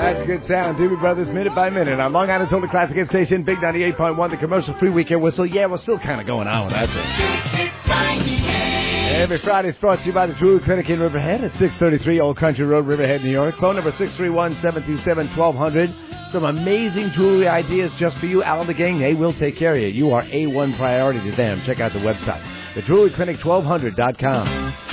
That's good sound. Doobie Brothers, Minute by Minute. On Long Island's only classic hit station, Big 98.1, the commercial-free weekend whistle. Yeah, we're still kind of going on with that thing. Every Friday is brought to you by the Jewelry Clinic in Riverhead at 633 Old Country Road, Riverhead, New York. Phone number 631-727-1200. Some amazing jewelry ideas just for you. Al and the gang, they will take care of you. You are A1 priority to them. Check out the website, thejewelryclinic1200.com.